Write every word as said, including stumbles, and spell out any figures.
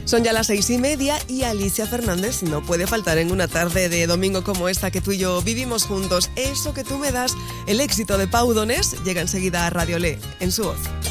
Son ya las seis y media y Alicia Fernández no puede faltar en una tarde de domingo como esta que tú y yo vivimos juntos. Eso que tú me das, el éxito de Pau Donés, llega enseguida a Radio Le, en su voz.